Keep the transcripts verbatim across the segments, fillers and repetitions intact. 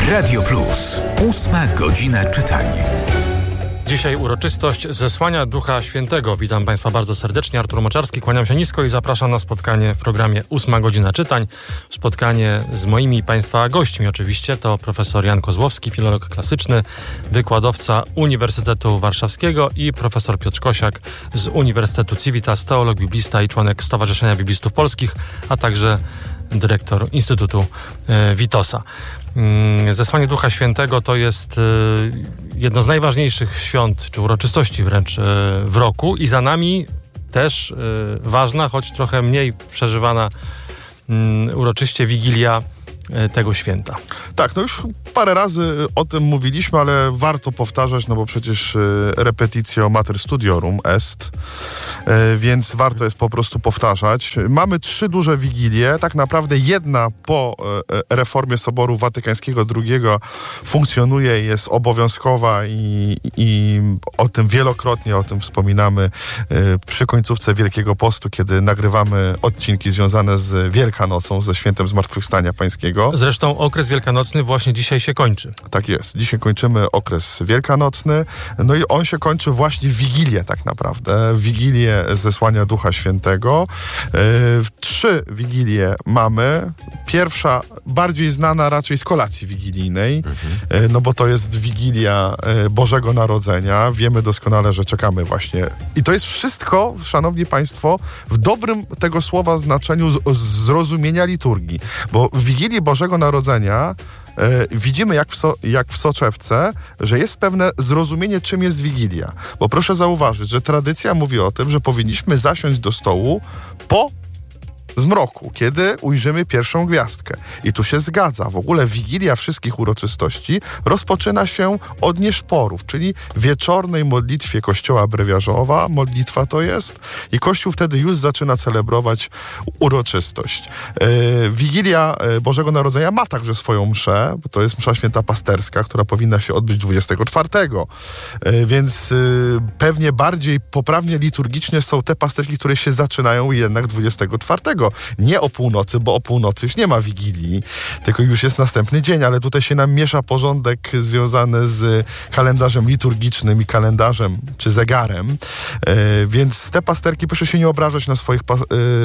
Radio Plus. Ósma godzina czytania. Dzisiaj uroczystość zesłania Ducha Świętego. Witam Państwa bardzo serdecznie. Artur Moczarski, kłaniam się nisko i zapraszam na spotkanie w programie Ósma godzina czytań. Spotkanie z moimi Państwa gośćmi oczywiście. To profesor Jan Kozłowski, filolog klasyczny, wykładowca Uniwersytetu Warszawskiego i profesor Piotr Kosiak z Uniwersytetu Civitas, teolog, biblista i członek Stowarzyszenia Biblistów Polskich, a także dyrektor Instytutu e, Witosa. Zesłanie Ducha Świętego to jest e, jedno z najważniejszych świąt, czy uroczystości wręcz e, w roku i za nami też e, ważna, choć trochę mniej przeżywana m, uroczyście Wigilia e, tego święta. Tak, no już parę razy o tym mówiliśmy, ale warto powtarzać, no bo przecież repetitio mater studiorum est, więc warto jest po prostu powtarzać. Mamy trzy duże wigilie, tak naprawdę jedna po reformie Soboru Watykańskiego drugiego funkcjonuje, jest obowiązkowa i, i o tym wielokrotnie, o tym wspominamy przy końcówce Wielkiego Postu, kiedy nagrywamy odcinki związane z Wielkanocą, ze Świętem Zmartwychwstania Pańskiego. Zresztą okres wielkanocny właśnie dzisiaj się kończy. Tak jest. Dzisiaj kończymy okres wielkanocny. No i on się kończy właśnie w Wigilię tak naprawdę. W Wigilię zesłania Ducha Świętego. Yy, trzy Wigilie mamy. Pierwsza, bardziej znana raczej z kolacji wigilijnej, mhm. yy, no bo to jest Wigilia yy, Bożego Narodzenia. Wiemy doskonale, że czekamy właśnie. I to jest wszystko, szanowni państwo, w dobrym tego słowa znaczeniu z- zrozumienia liturgii. Bo w Wigilii Bożego Narodzenia Yy, widzimy jak w, so, jak w soczewce, że jest pewne zrozumienie, czym jest Wigilia. Bo proszę zauważyć, że tradycja mówi o tym, że powinniśmy zasiąść do stołu po zmroku, kiedy ujrzymy pierwszą gwiazdkę. I tu się zgadza. W ogóle Wigilia wszystkich uroczystości rozpoczyna się od nieszporów, czyli wieczornej modlitwie Kościoła Brewiarzowa. Modlitwa to jest. I Kościół wtedy już zaczyna celebrować uroczystość. Yy, Wigilia Bożego Narodzenia ma także swoją mszę, bo to jest msza święta pasterska, która powinna się odbyć dwudziestego czwartego. Yy, więc yy, pewnie bardziej poprawnie liturgicznie są te pasterki, które się zaczynają jednak dwudziestego czwartego. Nie o północy, bo o północy już nie ma Wigilii, tylko już jest następny dzień, ale tutaj się nam miesza porządek związany z kalendarzem liturgicznym i kalendarzem, czy zegarem, e, więc te pasterki proszę się nie obrażać na swoich, pa, e,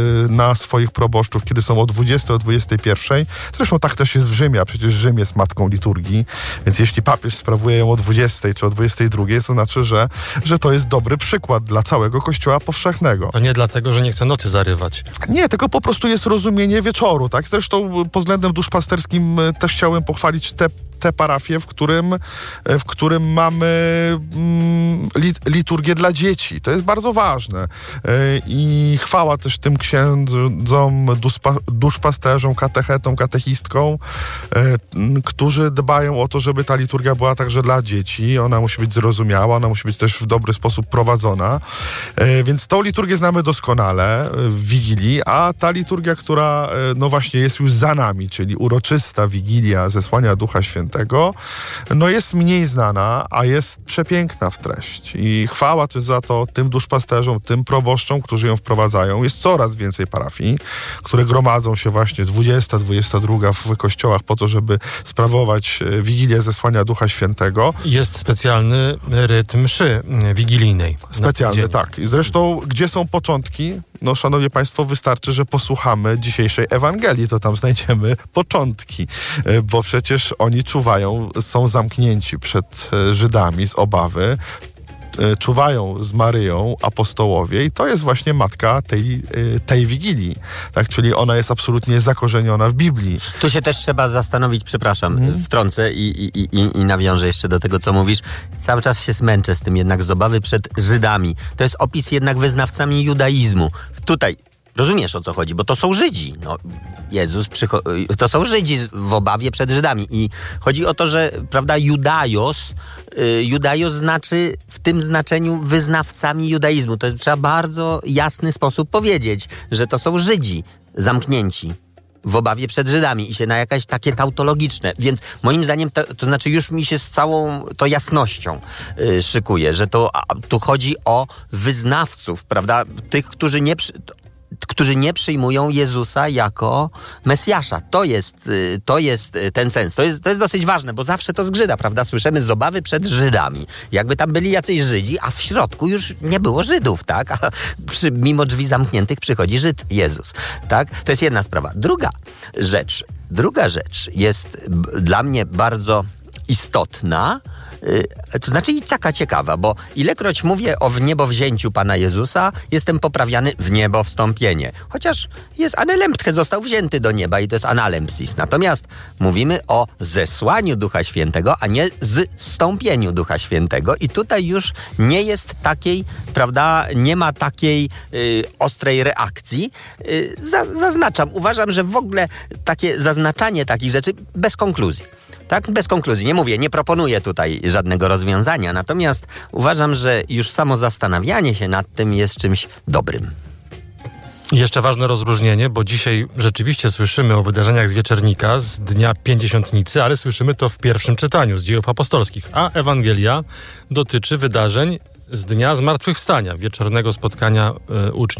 na swoich proboszczów, kiedy są o dwudziestej, o dwudziestej pierwszej. Zresztą tak też jest w Rzymie, a przecież Rzym jest matką liturgii, więc jeśli papież sprawuje ją o dwudziestej czy o dwudziestej drugiej, to znaczy, że, że to jest dobry przykład dla całego Kościoła powszechnego. To nie dlatego, że nie chce nocy zarywać. Nie, tylko po prostu jest rozumienie wieczoru, tak? Zresztą pod względem duszpasterskim też chciałem pochwalić te, te parafie, w którym, w którym mamy mm, lit, liturgię dla dzieci. To jest bardzo ważne. I chwała też tym księdzom, duszpa, duszpasterzom, katechetom, katechistkom, którzy dbają o to, żeby ta liturgia była także dla dzieci. Ona musi być zrozumiała, ona musi być też w dobry sposób prowadzona. Więc tą liturgię znamy doskonale w Wigilii, a ta liturgia, która no właśnie jest już za nami, czyli uroczysta Wigilia zesłania Ducha Świętego, no jest mniej znana, a jest przepiękna w treści. I chwała też za to tym duszpasterzom, tym proboszczom, którzy ją wprowadzają. Jest coraz więcej parafii, które gromadzą się właśnie dwudziesta, dwudziesta druga w kościołach po to, żeby sprawować Wigilię zesłania Ducha Świętego. Jest specjalny rytm mszy wigilijnej. Specjalny, tak. I zresztą, gdzie są początki? No, szanowni państwo, wystarczy, że posłuchamy dzisiejszej Ewangelii, to tam znajdziemy początki, bo przecież oni czuwają, są zamknięci przed Żydami z obawy, czuwają z Maryją apostołowie i to jest właśnie matka tej, tej Wigilii, tak? Czyli ona jest absolutnie zakorzeniona w Biblii. Tu się też trzeba zastanowić, przepraszam, hmm. wtrącę i, i, i, i nawiążę jeszcze do tego, co mówisz. Cały czas się zmęczę z tym jednak z obawy przed Żydami. To jest opis jednak wyznawcami judaizmu. Tutaj rozumiesz, o co chodzi, bo to są Żydzi. No, Jezus, przycho- to są Żydzi w obawie przed Żydami. I chodzi o to, że, prawda, Judaios, y, Judaios znaczy w tym znaczeniu wyznawcami judaizmu. To trzeba bardzo jasny sposób powiedzieć, że to są Żydzi zamknięci w obawie przed Żydami i się na jakieś takie tautologiczne. Więc moim zdaniem, to, to znaczy już mi się z całą to jasnością yy, szykuje, że to a, tu chodzi o wyznawców, prawda? Tych, którzy nie... Przy, którzy nie przyjmują Jezusa jako Mesjasza. To jest, to jest ten sens. To jest, to jest dosyć ważne, bo zawsze to zgrzyda, prawda? Słyszymy z obawy przed Żydami. Jakby tam byli jacyś Żydzi, a w środku już nie było Żydów, tak? A przy, mimo drzwi zamkniętych przychodzi Żyd, Jezus, tak? To jest jedna sprawa. Druga rzecz, druga rzecz jest b- dla mnie bardzo istotna, to znaczy i taka ciekawa, bo ilekroć mówię o wniebowzięciu Pana Jezusa, jestem poprawiany w niebo wstąpienie. Chociaż jest analemptche, został wzięty do nieba i to jest analempsis. Natomiast mówimy o zesłaniu Ducha Świętego, a nie zstąpieniu Ducha Świętego. I tutaj już nie jest takiej, prawda, nie ma takiej y, ostrej reakcji. Y, za, zaznaczam, uważam, że w ogóle takie zaznaczanie takich rzeczy bez konkluzji. Tak, bez konkluzji. Nie mówię, nie proponuję tutaj żadnego rozwiązania, natomiast uważam, że już samo zastanawianie się nad tym jest czymś dobrym. I jeszcze ważne rozróżnienie, bo dzisiaj rzeczywiście słyszymy o wydarzeniach z Wieczernika, z Dnia Pięćdziesiątnicy, ale słyszymy to w pierwszym czytaniu z Dziejów Apostolskich, a Ewangelia dotyczy wydarzeń z Dnia Zmartwychwstania, wieczornego spotkania y, uczniów